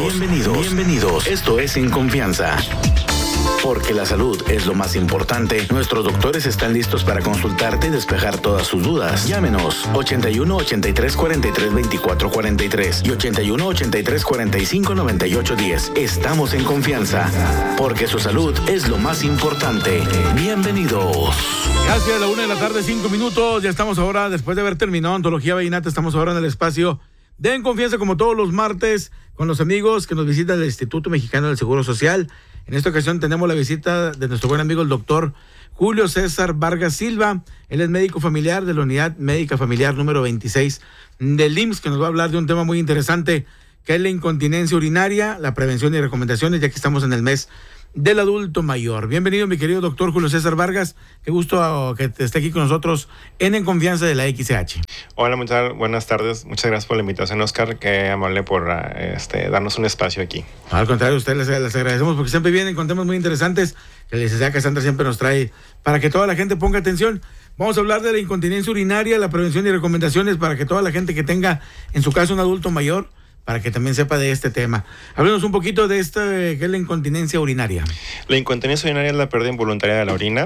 Bienvenidos. Esto es En Confianza. Porque la salud es lo más importante, nuestros doctores están listos para consultarte y despejar todas sus dudas. Llámenos 81 83 43 24 43 y 81 83 45 98 10. Estamos en confianza, porque su salud es lo más importante. Bienvenidos. Casi a la 1:05 p.m. Ya estamos ahora, después de haber terminado Antología Vallenata, estamos ahora en el espacio de En Confianza, como todos los martes, con los amigos que nos visitan del Instituto Mexicano del Seguro Social. En esta ocasión tenemos la visita de nuestro buen amigo el doctor Julio César Vargas Silva. Él es médico familiar de la Unidad Médica Familiar número 26 del IMSS, que nos va a hablar de un tema muy interesante, que es la incontinencia urinaria, la prevención y recomendaciones, ya que estamos en el mes del adulto mayor. Bienvenido, mi querido doctor Julio César Vargas. Qué gusto que esté aquí con nosotros en Confianza de la XCH. Hola, buenas tardes. Muchas gracias por la invitación, Oscar. Qué amable por darnos un espacio aquí. Al contrario, a ustedes les agradecemos porque siempre vienen con temas muy interesantes que la licenciada Cassandra siempre nos trae para que toda la gente ponga atención. Vamos a hablar de la incontinencia urinaria, la prevención y recomendaciones para que toda la gente que tenga en su caso un adulto mayor, para que también sepa de este tema. Háblenos un poquito de ¿qué es la incontinencia urinaria? La incontinencia urinaria es la pérdida involuntaria de la orina.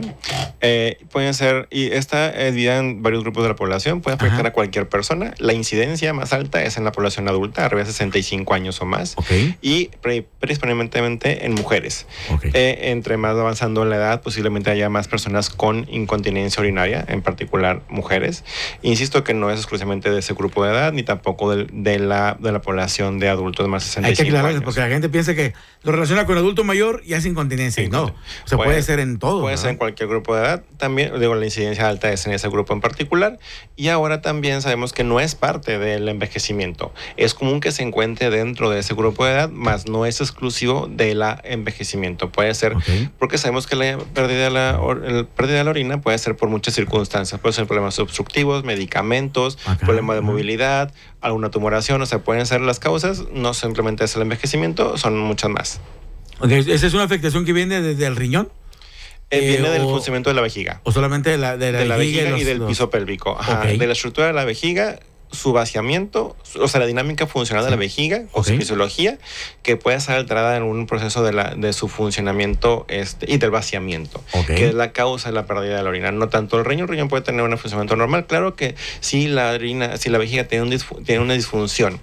Pueden ser, y está dividida en varios grupos de la población, puede afectar a cualquier persona. La incidencia más alta es en la población adulta, arriba de 65 años o más, y principalmente en mujeres. Entre más avanzando en la edad, posiblemente haya más personas con incontinencia urinaria, en particular mujeres. Insisto que no es exclusivamente de ese grupo de edad, ni tampoco de la población de adultos de más de 65 años. Hay que aclarar, años. Porque la gente piensa que lo relaciona con adulto mayor y hace incontinencia. Y no, o sea, puede ser en todo. Puede ser en cualquier grupo de edad. También, la incidencia alta es en ese grupo en particular. Y ahora también sabemos que no es parte del envejecimiento. Es común que se encuentre dentro de ese grupo de edad, mas no es exclusivo del envejecimiento. Puede ser porque sabemos que la pérdida de la orina puede ser por muchas circunstancias. Puede ser problemas obstructivos, medicamentos, problemas de movilidad, alguna tumoración. O sea, pueden ser las causas, no simplemente es el envejecimiento, son muchas más. ¿Esa es una afectación que viene desde el riñón? Viene del funcionamiento de la vejiga. ¿O solamente de la vejiga y del piso pélvico? De la estructura de la vejiga, su vaciamiento, o sea, la dinámica funcional de la vejiga o su fisiología, que puede ser alterada en un proceso de su funcionamiento y del vaciamiento, que es la causa de la pérdida de la orina. No tanto el riñón puede tener un funcionamiento normal. Claro que si la vejiga tiene una disfunción,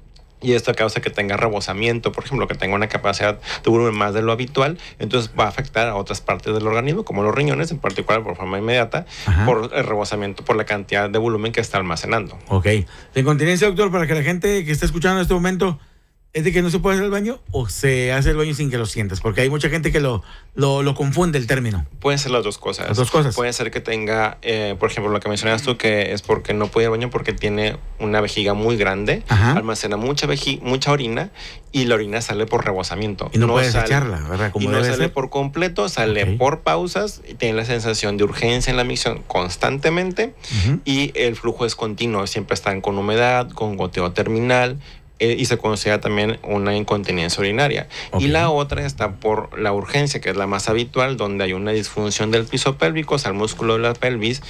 y esto causa que tenga rebosamiento, por ejemplo, que tenga una capacidad de volumen más de lo habitual, entonces va a afectar a otras partes del organismo, como los riñones, en particular por forma inmediata, por el rebosamiento, por la cantidad de volumen que está almacenando. La incontinencia, doctor, para que la gente que está escuchando en este momento, ¿es de que no se puede hacer el baño o se hace el baño sin que lo sientas? Porque hay mucha gente que lo confunde el término. Pueden ser las dos cosas. Las dos cosas. Puede ser que tenga, por ejemplo, lo que mencionabas tú, que es porque no puede ir al baño porque tiene una vejiga muy grande, almacena mucha orina y la orina sale por rebosamiento. Y no puedes echarla, ¿verdad? Como y no sale por completo, sale por pausas y tiene la sensación de urgencia en la micción constantemente y el flujo es continuo. Siempre están con humedad, con goteo terminal, y se considera también una incontinencia urinaria. Y la otra está por la urgencia, que es la más habitual, donde hay una disfunción del piso pélvico, o sea, el músculo de la pelvis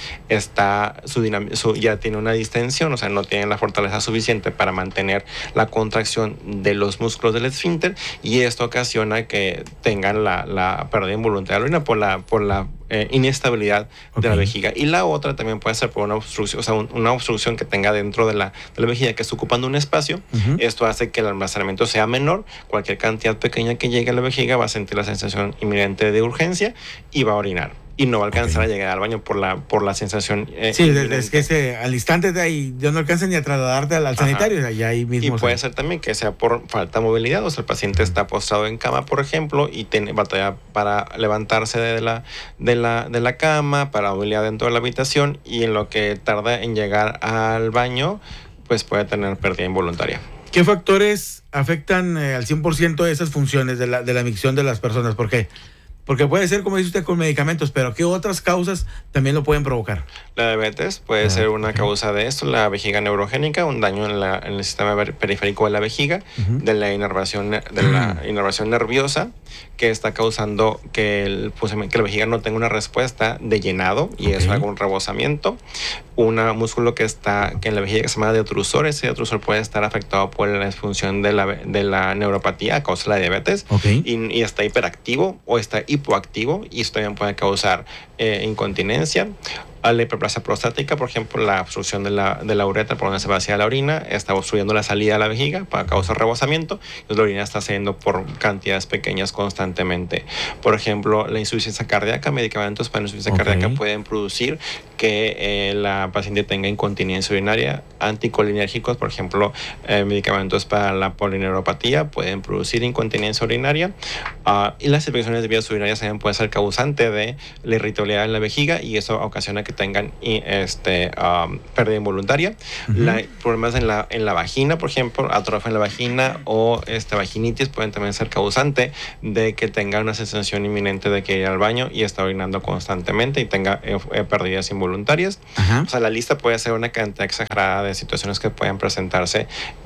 ya tiene una distensión, o sea, no tiene la fortaleza suficiente para mantener la contracción de los músculos del esfínter, y esto ocasiona que tengan la pérdida involuntaria de la orina por la inestabilidad de la vejiga. Y la otra también puede ser por una obstrucción, o sea, una obstrucción que tenga dentro de la vejiga, que está ocupando un espacio. Esto hace que el almacenamiento sea menor. Cualquier cantidad pequeña que llegue a la vejiga va a sentir la sensación inminente de urgencia y va a orinar. Y no va a alcanzar a llegar al baño por la sensación. Es que al instante de ahí ya no alcanza ni a trasladarte al sanitario. Ya ahí mismo. Y puede ser también que sea por falta de movilidad. O sea, el paciente está postrado en cama, por ejemplo, y tiene batalla para levantarse de la cama, para movilidad dentro de la habitación, y en lo que tarda en llegar al baño, pues puede tener pérdida involuntaria. ¿Qué factores afectan al 100% esas funciones de la micción de las personas? ¿Por qué? Porque puede ser, como dice usted, con medicamentos, pero ¿qué otras causas también lo pueden provocar? La diabetes puede ser una causa de esto, la vejiga neurogénica, un daño en el sistema periférico de la vejiga, de la inervación nerviosa, que está causando que la vejiga no tenga una respuesta de llenado, y eso haga un rebosamiento. un músculo que en la vejiga que se llama detrusor. Ese detrusor puede estar afectado por la disfunción de la neuropatía a causa de la diabetes, y está hiperactivo o está hipoactivo, y esto también puede causar incontinencia. A la hiperplasia prostática, por ejemplo, la obstrucción de la uretra por donde se vacía la orina está obstruyendo la salida de la vejiga para causar rebosamiento, y la orina está saliendo por cantidades pequeñas constantemente. Por ejemplo, la insuficiencia cardíaca, medicamentos para la insuficiencia cardíaca pueden producir que la paciente tenga incontinencia urinaria. Anticolinérgicos, por ejemplo, medicamentos para la polineuropatía pueden producir incontinencia urinaria, y las infecciones de vías urinarias también pueden ser causante de la irritabilidad en la vejiga, y eso ocasiona que tengan pérdida involuntaria. Problemas en la vagina, por ejemplo, atrofia en la vagina o vaginitis pueden también ser causante de que tenga una sensación inminente de que ir al baño y está orinando constantemente y tenga pérdidas involuntarias. O sea, la lista puede ser una cantidad exagerada de situaciones que pueden presentarse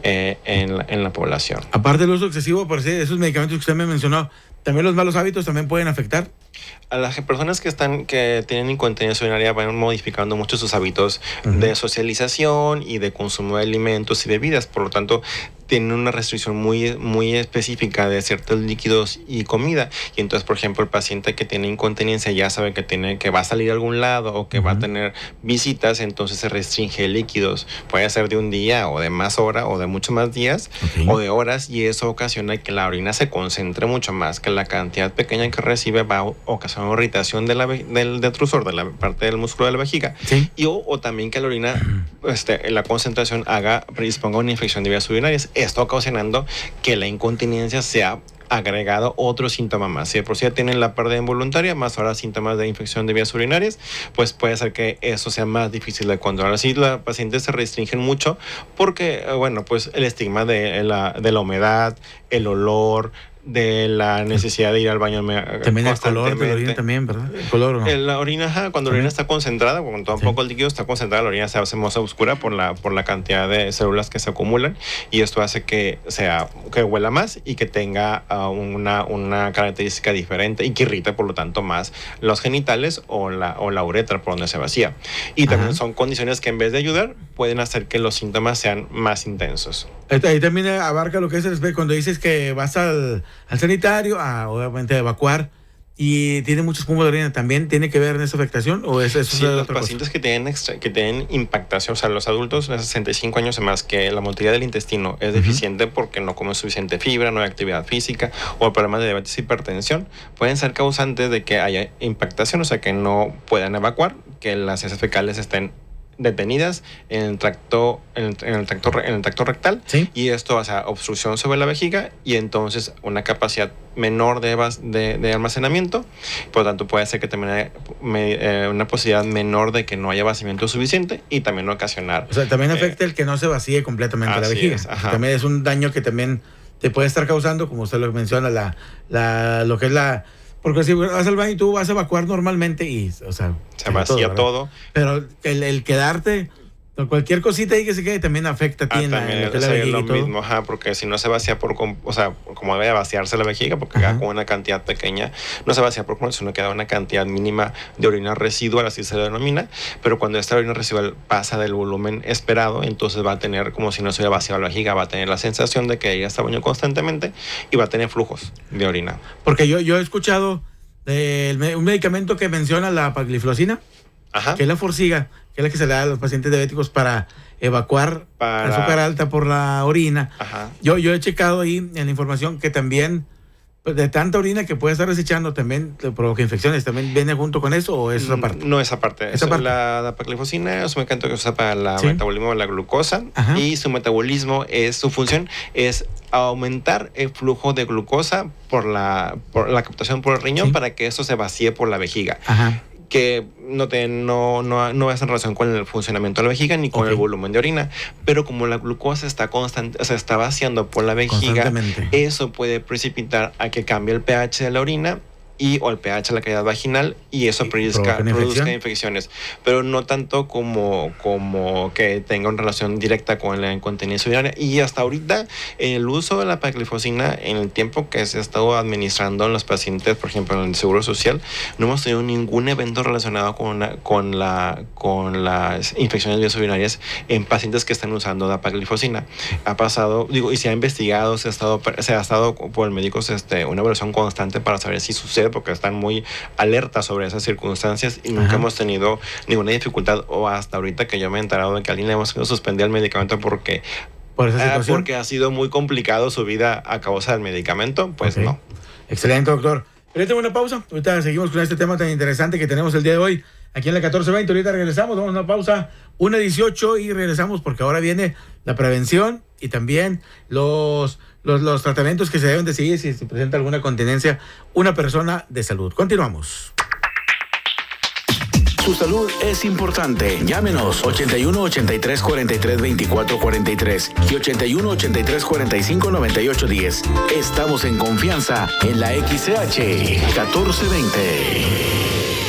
en la población. Aparte del uso excesivo, por esos medicamentos que usted me mencionó, ¿también los malos hábitos también pueden afectar? A las personas que tienen incontinencia urinaria van modificando mucho sus hábitos de socialización y de consumo de alimentos y bebidas. Por lo tanto, tienen una restricción muy, muy específica de ciertos líquidos y comida. Y entonces, por ejemplo, el paciente que tiene incontinencia ya sabe que va a salir a algún lado o que va a tener visitas, entonces se restringe líquidos. Puede ser de un día o de más horas o de muchos más días o de horas, y eso ocasiona que la orina se concentre mucho más, que la cantidad pequeña que recibe va a ocasionar irritación del detrusor, de la parte del músculo de la vejiga. O también que la orina, la concentración predisponga a una infección de vías urinarias. Esto ocasionando que la incontinencia sea agregado otro síntoma más. Si de por sí ya tienen la pérdida involuntaria, más ahora síntomas de infección de vías urinarias, pues puede ser que eso sea más difícil de controlar. Así los pacientes se restringen mucho porque, pues el estigma de la humedad, el olor, de la necesidad de ir al baño también el color de la orina también, ¿verdad? El color, ¿no? La orina, cuando la orina está concentrada, cuando un poco el líquido está concentrado, la orina se hace más oscura por la cantidad de células que se acumulan, y esto hace que huela más y que tenga una característica diferente y que irrite, por lo tanto, más los genitales o la uretra por donde se vacía. Y también son condiciones que, en vez de ayudar, pueden hacer que los síntomas sean más intensos. Ahí también abarca lo que es cuando dices que vas al sanitario, obviamente a evacuar, y tiene muchos pulmos de orina, ¿también tiene que ver en esa afectación? ¿O eso sí, los pacientes que tienen impactación, o sea, los adultos de 65 años y más, que la motilidad del intestino es deficiente porque no comen suficiente fibra, no hay actividad física, o problemas de diabetes y hipertensión, pueden ser causantes de que haya impactación, o sea, que no puedan evacuar, que las heces fecales estén detenidas en el tracto rectal, y esto, o sea, obstrucción sobre la vejiga, y entonces una capacidad menor de almacenamiento. Por lo tanto, puede ser que también haya una posibilidad menor de que no haya vaciamiento suficiente, y también ocasionar. O sea, también afecta el que no se vacíe completamente la vejiga. También es un daño que también te puede estar causando, como usted lo menciona, lo que es la... Porque si vas al baño y tú vas a evacuar normalmente y, o sea... Se vacía todo. Pero el quedarte... Cualquier cosita ahí que se quede también afecta a ti también en la vejiga lo mismo, porque si no se vacía como debe vaciarse la vejiga, porque queda con una cantidad pequeña, no se vacía por completo, sino queda una cantidad mínima de orina residual, así se denomina, pero cuando esta orina residual pasa del volumen esperado, entonces va a tener, como si no se hubiera vaciado la vejiga, va a tener la sensación de que ella está bañando constantemente y va a tener flujos de orina. Porque yo he escuchado un medicamento que menciona la pagliflozina, que es la Forxiga, que es la que se le da a los pacientes diabéticos para evacuar azúcar alta por la orina. Yo he checado ahí en la información que también, pues, de tanta orina que puede estar desechando, también provoca infecciones. ¿También viene junto con eso o es esa parte? No, esa parte. La pagliflozina es un medicamento que se usa para el metabolismo de la glucosa, y su función es aumentar el flujo de glucosa por la captación por el riñón, para que eso se vacíe por la vejiga. Que no es en relación con el funcionamiento de la vejiga ni con el volumen de orina, pero como la glucosa está está vaciando por la vejiga, eso puede precipitar a que cambie el pH de la orina o el pH, la cavidad vaginal, y eso produzca infecciones, pero no tanto como que tenga una relación directa con la incontinencia urinaria. Y hasta ahorita el uso de la empagliflozina, en el tiempo que se ha estado administrando en los pacientes, por ejemplo en el Seguro Social, no hemos tenido ningún evento relacionado con las infecciones vías urinarias en pacientes que están usando dapagliflozina. Ha pasado, y se ha investigado, se ha estado por médicos una evaluación constante para saber si sucede, porque están muy alertas sobre esas circunstancias y nunca hemos tenido ninguna dificultad, o hasta ahorita que yo me he enterado de que a alguien le hemos suspendido el medicamento porque ha sido muy complicado su vida a causa del medicamento, pues no. Excelente, doctor. Pero tengo una pausa. Ahorita seguimos con este tema tan interesante que tenemos el día de hoy aquí en la 1420. Ahorita regresamos, vamos a una pausa, 1:18, y regresamos porque ahora viene la prevención y también los tratamientos que se deben de seguir si se presenta alguna continencia una persona de salud. Continuamos. Su salud es importante. Llámenos 81 83 43 24 43 y 81 83 45 98 10. Estamos en confianza en la XCH 1420.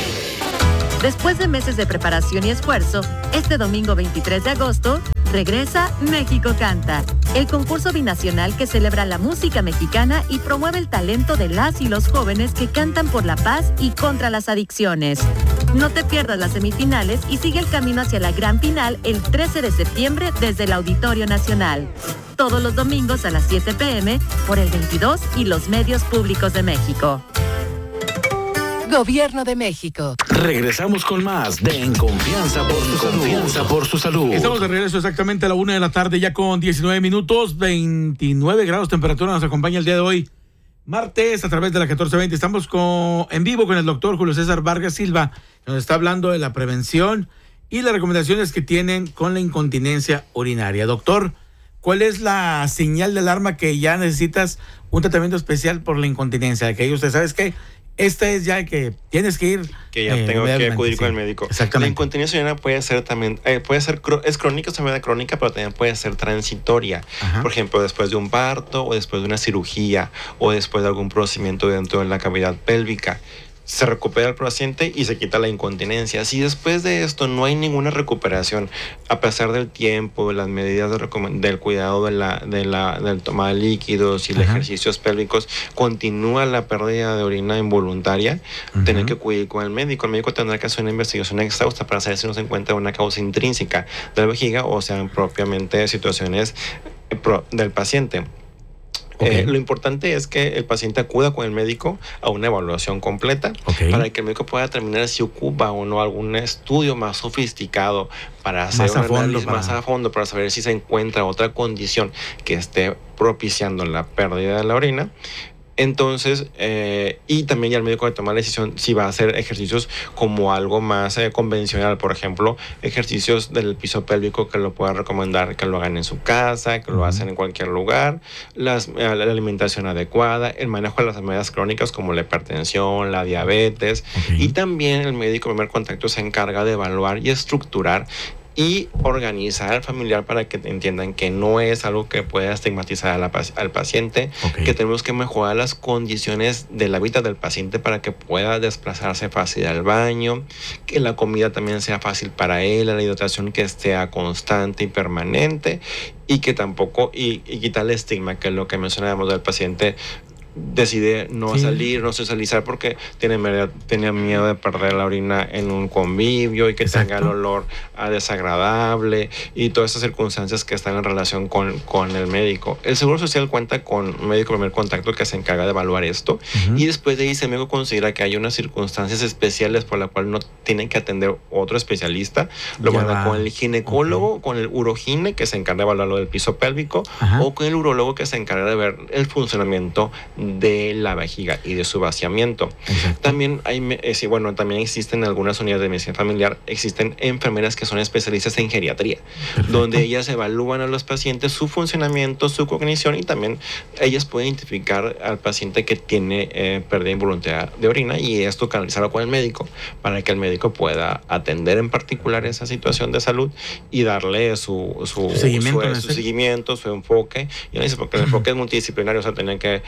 Después de meses de preparación y esfuerzo, este domingo 23 de agosto, regresa México Canta, el concurso binacional que celebra la música mexicana y promueve el talento de las y los jóvenes que cantan por la paz y contra las adicciones. No te pierdas las semifinales y sigue el camino hacia la gran final el 13 de septiembre desde el Auditorio Nacional. Todos los domingos a las 7 p.m. por el 22 y los medios públicos de México. Gobierno de México. Regresamos con más de En Confianza por su salud. Estamos de regreso exactamente a la 1 de la tarde, ya con 19 minutos, 29 grados temperatura. Nos acompaña el día de hoy, martes, a través de la 1420. Estamos en vivo con el doctor Julio César Vargas Silva, que nos está hablando de la prevención y las recomendaciones que tienen con la incontinencia urinaria. Doctor, ¿cuál es la señal de alarma que ya necesitas un tratamiento especial por la incontinencia? Que usted sabes que esta es ya que tienes que ir. Que ya tengo que acudir con el médico. Exactamente. La incontinencia urinaria puede ser también, es crónica, es enfermedad crónica, pero también puede ser transitoria. Ajá. Por ejemplo, después de un parto, o después de una cirugía, o después de algún procedimiento dentro de la cavidad pélvica. Se recupera el paciente y se quita la incontinencia. Si después de esto no hay ninguna recuperación, a pesar del tiempo, de las medidas del cuidado del toma de líquidos y los ejercicios pélvicos, continúa la pérdida de orina involuntaria, tener que acudir con el médico. El médico tendrá que hacer una investigación exhausta para saber si no se encuentra una causa intrínseca de la vejiga o sean propiamente situaciones del paciente. Lo importante es que el paciente acuda con el médico a una evaluación completa para que el médico pueda determinar si ocupa o no algún estudio más sofisticado para hacer un análisis más a fondo, para saber si se encuentra otra condición que esté propiciando la pérdida de la orina. Entonces, y también ya el médico va a tomar la decisión si va a hacer ejercicios como algo más convencional, por ejemplo, ejercicios del piso pélvico que lo pueda recomendar que lo hagan en su casa, que lo hacen en cualquier lugar, la alimentación adecuada, el manejo de las enfermedades crónicas como la hipertensión, la diabetes, y también el médico de primer contacto se encarga de evaluar y estructurar y organizar al familiar para que entiendan que no es algo que pueda estigmatizar al paciente, que tenemos que mejorar las condiciones del hábitat del paciente para que pueda desplazarse fácil al baño, que la comida también sea fácil para él, la hidratación que sea constante y permanente, y que tampoco, y quitar el estigma, que es lo que mencionábamos del paciente decide no salir, no socializar porque tiene miedo de perder la orina en un convivio y que tenga el olor desagradable y todas esas circunstancias que están en relación con el médico. El Seguro Social cuenta con un médico de primer contacto que se encarga de evaluar esto y después de ahí, si el médico considera que hay unas circunstancias especiales por las cuales no tienen que atender otro especialista, lo manda con el ginecólogo, con el urogine que se encarga de evaluar lo del piso pélvico o con el urólogo que se encarga de ver el funcionamiento de la vejiga y de su vaciamiento. También también existen algunas unidades de medicina familiar, existen enfermeras que son especialistas en geriatría, donde ellas evalúan a los pacientes su funcionamiento, su cognición y también ellas pueden identificar al paciente que tiene pérdida involuntaria de orina y esto canalizarlo con el médico para que el médico pueda atender en particular esa situación de salud y darle su seguimiento, su enfoque. Y porque el enfoque es multidisciplinario, o sea, tienen que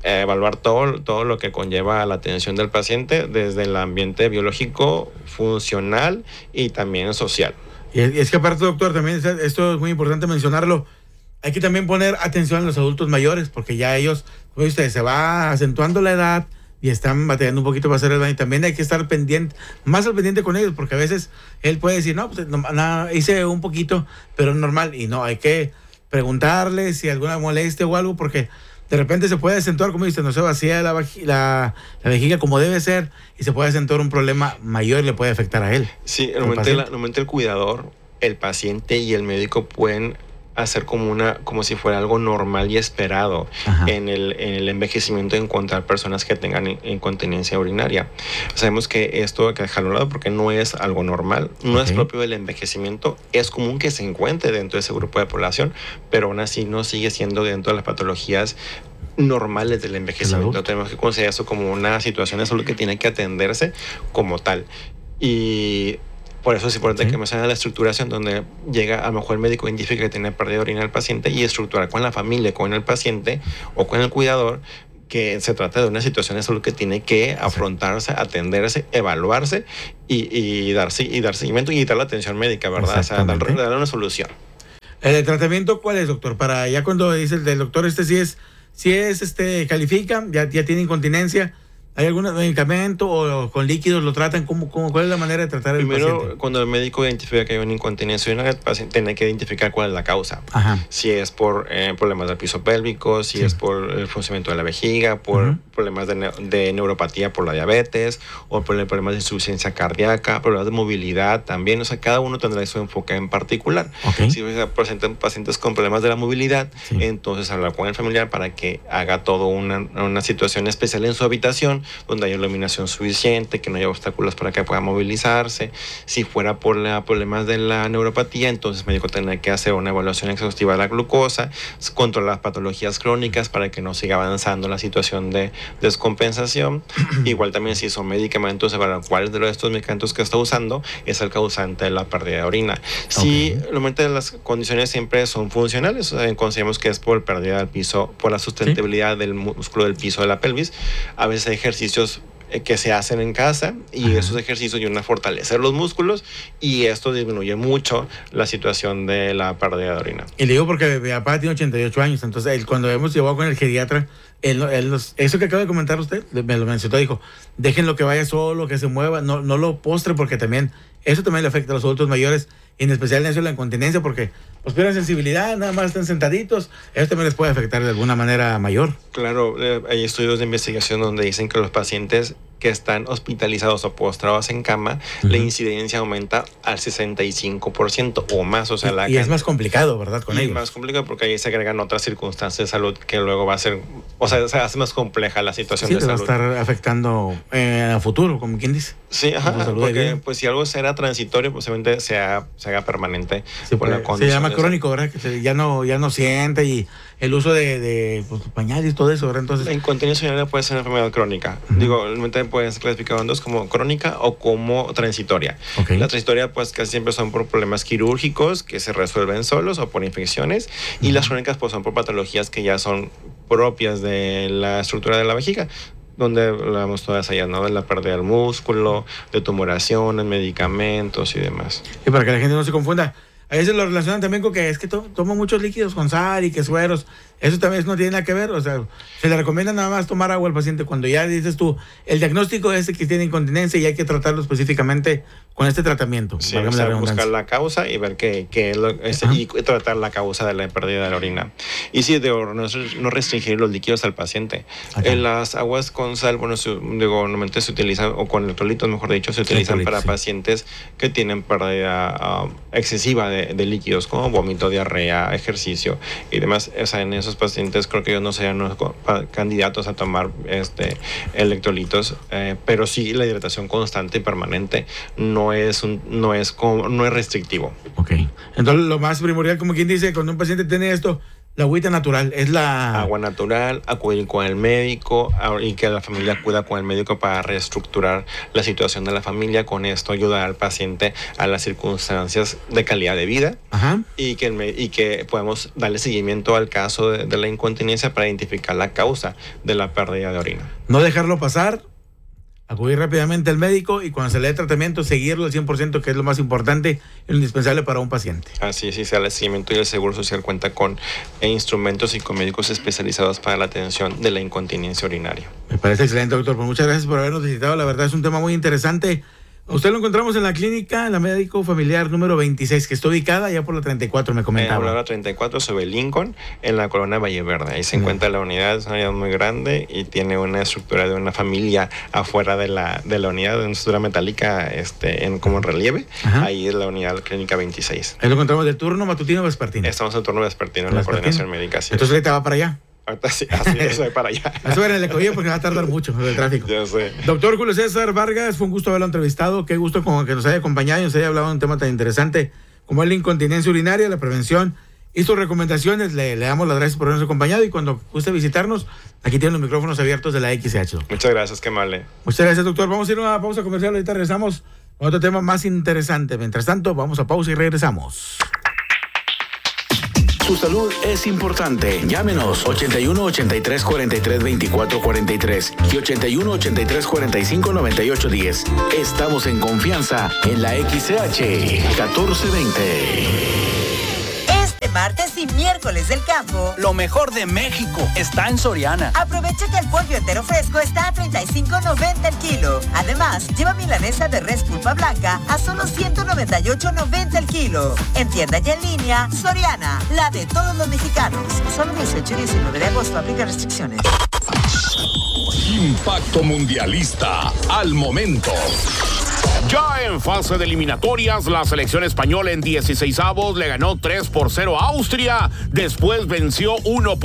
evaluar todo lo que conlleva la atención del paciente desde el ambiente biológico, funcional y también social. Y es que aparte, doctor, también esto es muy importante mencionarlo. Hay que también poner atención a los adultos mayores, porque ya ellos, como usted, se va acentuando la edad y están batallando un poquito para hacer el baño. También hay que estar pendiente, más al pendiente con ellos, porque a veces él puede decir, no, pues nada, hice un poquito, pero es normal. Y no, hay que preguntarle si alguna molestia o algo, porque de repente se puede acentuar, como dice, no se vacía la vejiga como debe ser, y se puede acentuar un problema mayor y le puede afectar a él. Sí, normalmente el cuidador, el paciente y el médico pueden hacer como si fuera algo normal y esperado en el envejecimiento de encontrar personas que tengan incontinencia urinaria. Sabemos que esto hay que dejarlo a un lado porque no es algo normal, no es propio del envejecimiento, es común que se encuentre dentro de ese grupo de población, pero aún así no sigue siendo dentro de las patologías normales del envejecimiento. Tenemos que considerar eso como una situación de salud que tiene que atenderse como tal. Y por eso es importante que me salga la estructuración, donde llega a lo mejor el médico identifica que tiene pérdida de orina el paciente y estructurar con la familia, con el paciente o con el cuidador, que se trata de una situación de salud que tiene que afrontarse, atenderse, evaluarse y dar seguimiento y dar la atención médica, ¿verdad? O sea, darle una solución. ¿El tratamiento cuál es, doctor? Para ya cuando dice el del doctor, califica, ya tiene incontinencia, ¿hay algún medicamento o con líquidos lo tratan? ¿Cuál es la manera de tratar el paciente? Primero, cuando el médico identifica que hay una incontinencia, el paciente tiene que identificar cuál es la causa. Si es por problemas del piso pélvico, si es por el funcionamiento de la vejiga, por problemas de neuropatía por la diabetes, o por problemas de insuficiencia cardíaca, problemas de movilidad también. O sea, cada uno tendrá su enfoque en particular. Si se presentan pacientes con problemas de la movilidad, entonces hablar con el familiar para que haga toda una situación especial en su habitación, donde haya iluminación suficiente, que no haya obstáculos para que pueda movilizarse. Si fuera por problemas de la neuropatía, entonces el médico tendrá que hacer una evaluación exhaustiva de la glucosa, controlar las patologías crónicas para que no siga avanzando la situación de descompensación. Igual también si son medicamentos, evaluar cuáles de estos medicamentos que está usando es el causante de la pérdida de orina. Si normalmente las condiciones siempre son funcionales, consideramos que es por pérdida del piso, por la sustentabilidad del músculo del piso de la pelvis. A veces hay ejercicios que se hacen en casa y esos ejercicios ayudan a fortalecer los músculos y esto disminuye mucho la situación de la pérdida de orina. Y le digo porque mi papá tiene 88 años, entonces cuando hemos llevado con el geriatra, eso que acaba de comentar usted, me lo mencionó, dijo, déjenlo que vaya solo, que se mueva, no lo postre, porque también eso también le afecta a los adultos mayores, en especial en eso de la incontinencia, porque pues pierden sensibilidad, nada más están sentaditos, eso también les puede afectar de alguna manera mayor. Claro, hay estudios de investigación donde dicen que los pacientes que están hospitalizados o postrados en cama, la incidencia aumenta al 65% o más. O sea, y es más complicado, ¿verdad? Con ellos. Es más complicado porque ahí se agregan otras circunstancias de salud que luego va a ser, o sea, se hace más compleja la situación de salud. Sí, va a estar afectando a futuro, como quien dice. Sí, porque pues si algo será transitorio, posiblemente se haga permanente. Sí, por la condición. Se llama crónico, ¿verdad? Que ya no siente, y el uso de pañales y todo eso, ¿verdad? Entonces, la incontinencia urinaria puede ser una enfermedad crónica. Digo, realmente puede ser clasificado en dos, como crónica o como transitoria. La transitoria, pues casi siempre son por problemas quirúrgicos que se resuelven solos o por infecciones, y las crónicas pues son por patologías que ya son propias de la estructura de la vejiga, donde hablamos todas ellas, ¿no? De la pérdida del músculo, de tumoraciones, medicamentos y demás. Y para que la gente no se confunda, a veces lo relacionan también con que es que toma muchos líquidos con sal y que sueros. Eso también no tiene nada que ver. O sea, se le recomienda nada más tomar agua al paciente cuando ya dices tú, el diagnóstico es que tiene incontinencia y hay que tratarlo específicamente con este tratamiento. Sí, o sea, buscar la causa y ver qué es lo y tratar la causa de la pérdida de la orina. Y sí, no restringir los líquidos al paciente. Las aguas con sal, bueno, normalmente se utilizan, o con electrolitos, mejor dicho, se utilizan para pacientes que tienen pérdida excesiva de líquidos, como vómito, diarrea, ejercicio y demás. O sea, en esos pacientes creo que ellos no serían candidatos a tomar electrolitos, pero sí la hidratación constante y permanente no es restrictivo. Ok. Entonces, lo más primordial, como quien dice, cuando un paciente tiene esto, La agüita natural es la... Agua natural, acudir con el médico y que la familia acuda con el médico para reestructurar la situación de la familia. Con esto ayudar al paciente a las circunstancias de calidad de vida. Ajá. Y que podamos darle seguimiento al caso de la incontinencia para identificar la causa de la pérdida de orina. No dejarlo pasar, acudir rápidamente al médico y cuando se le dé tratamiento, seguirlo al 100%, que es lo más importante y lo indispensable para un paciente. Así es, y sea el seguimiento y el Seguro Social cuenta con instrumentos psicomédicos especializados para la atención de la incontinencia urinaria. Me parece excelente, doctor. Pues muchas gracias por habernos visitado. La verdad es un tema muy interesante. Usted lo encontramos en la clínica, en la médico familiar número 26, que está ubicada ya por la 34, me comentaba. En la 34 sobre Lincoln, en la colonia Valleverde. Ahí se encuentra la unidad, es una unidad muy grande y tiene una estructura de una familia afuera de la unidad, una estructura metálica como en relieve. Ajá. Ahí es la unidad clínica 26. Ahí lo encontramos de turno matutino o vespertino. Estamos en turno vespertino en la coordinación médica. Entonces ahorita va para allá. Ahorita sí, así es, voy para allá. Eso era el escogido porque va a tardar mucho el tráfico. Ya sé. Doctor Julio César Vargas, fue un gusto haberlo entrevistado. Qué gusto con que nos haya acompañado y nos haya hablado de un tema tan interesante como es la incontinencia urinaria, la prevención y sus recomendaciones. Le damos las gracias por habernos acompañado y cuando guste visitarnos, aquí tienen los micrófonos abiertos de la XH. Muchas gracias, qué amable. Muchas gracias, doctor. Vamos a ir a una pausa comercial. Ahorita regresamos con otro tema más interesante. Mientras tanto, vamos a pausa y regresamos. Su salud es importante. Llámenos 81 83 43 24 43 y 81 83 45 98 10. Estamos en confianza en la XCH 1420. Martes y miércoles del campo. Lo mejor de México está en Soriana. Aprovecha que el pollo entero fresco está a $35.90 el kilo. Además, lleva milanesa de res pulpa blanca a solo $198.90 el kilo. En tienda y en línea, Soriana, la de todos los mexicanos. Solo 18 y 19 de agosto, aplica restricciones. Impacto Mundialista al momento. Ya en fase de eliminatorias, la selección española en 16avos le ganó 3-0 a Austria. Después venció 1-0